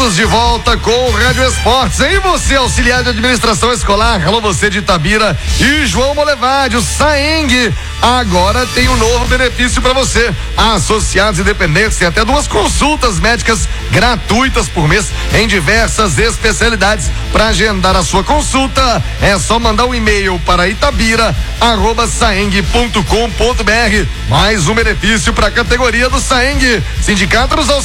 Estamos de volta com o Rádio Esportes. E você, auxiliar de administração escolar, alô você de Itabira e João Molevade, o Saeng, agora tem um novo benefício para você. Associados independentes têm até 2 consultas médicas gratuitas por mês em diversas especialidades. Para agendar a sua consulta, é só mandar um e-mail para itabira@saeng.com.br. Mais um benefício para a categoria do Saeng. Sindicato dos